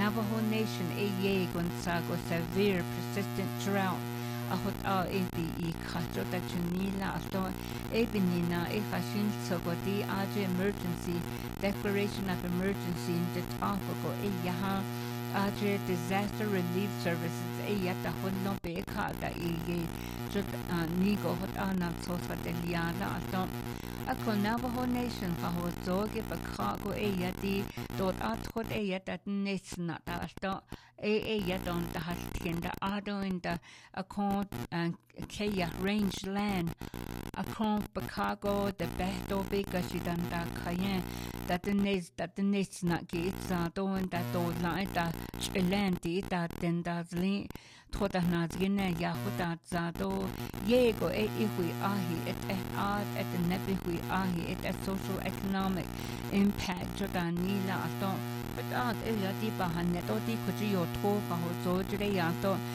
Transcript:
Navajo Nation ye gonsago severe persistent drought. Ahot ebi kacho da chunila ato ebinina hashin sogodi aje emergency declaration of emergency in the topical yaha aje disaster relief services yata honno beka da jut nigo hot ana sofa deliana ato ako Navajo Nation kahozoge bakago yati dot atkot yata nesna da ato yadon da haltienda ado in the account Kaya rangeland akron Bakago the Behto Beka Shidanda Kayen that the nest not gates doing that do line that Chilanti that then that's link Tota Nazgina Yahuda Zado Yego if we ahi it art at the nebi ahi it a social economic impact Jodanila ato but art Eliadiba Hanetoti Kuji or Toka Hozo Yato